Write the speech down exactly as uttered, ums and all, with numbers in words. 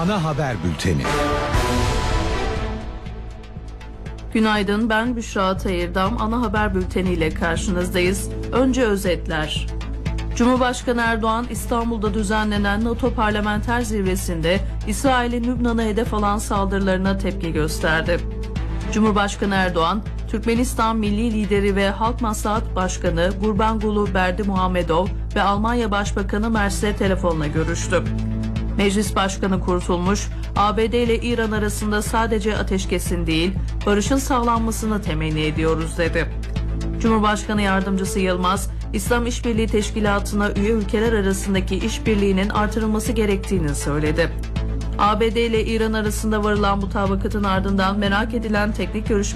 Ana haber bülteni. Günaydın, ben Büşra Atayırdam. Ana haber bülteniyle karşınızdayız. Önce özetler. Cumhurbaşkanı Erdoğan, İstanbul'da düzenlenen NATO Parlamenter Zirvesi'nde İsrail'in Lübnan'a hedef alan saldırılarına tepki gösterdi. Cumhurbaşkanı Erdoğan, Türkmenistan Milli Lideri ve Halk Maslahat Başkanı Gurbanguly Berdimuhamedov ve Almanya Başbakanı Merz'le telefonla görüştü. Meclis Başkanı Kurtulmuş, A B D ile İran arasında sadece ateşkesin değil, barışın sağlanmasını temenni ediyoruz dedi. Cumhurbaşkanı Yardımcısı Yılmaz, İslam İşbirliği Teşkilatı'na üye ülkeler arasındaki işbirliğinin artırılması gerektiğini söyledi. A B D ile İran arasında varılan mutabakatın ardından merak edilen teknik görüşme